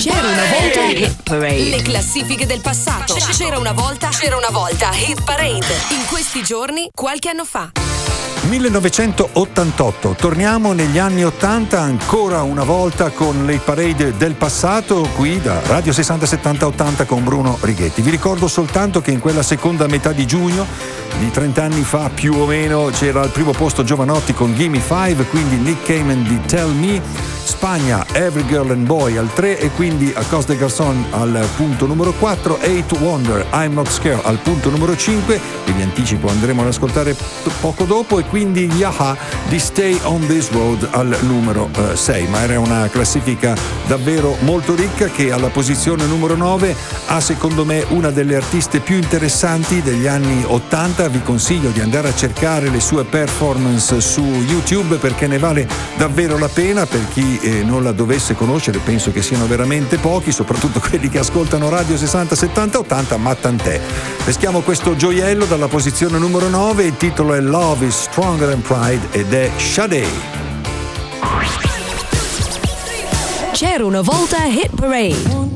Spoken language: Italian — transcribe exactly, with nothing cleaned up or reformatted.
C'era una volta Hit Parade. Le classifiche del passato. C'era una volta, c'era una volta Hit Parade. In questi giorni, qualche anno fa. millenovecentottantotto, torniamo negli anni ottanta ancora una volta con le parade del passato qui da Radio sessanta settanta ottanta con Bruno Righetti. Vi ricordo soltanto che in quella seconda metà di giugno di trenta anni fa più o meno c'era al primo posto Giovanotti con Gimme Five, quindi Nick Cayman di Tell Me, Spagna Every Girl and Boy al tre e quindi Acos de Garçon al punto numero quattro, Eight Wonder I'm Not Scared al punto numero cinque, e vi anticipo andremo ad ascoltare poco dopo, e quindi gli A-ha di Stay on This Road al numero eh, sei. Ma era una classifica davvero molto ricca che alla posizione numero nove ha secondo me una delle artiste più interessanti degli anni ottanta. Vi consiglio di andare a cercare le sue performance su YouTube perché ne vale davvero la pena. Per chi eh, non la dovesse conoscere, penso che siano veramente pochi, soprattutto quelli che ascoltano Radio sessanta settanta ottanta, ma tant'è. Peschiamo questo gioiello dalla posizione numero nove, il titolo è Love is Stronger than Pride ed è Sade. C'era una volta Hit Parade.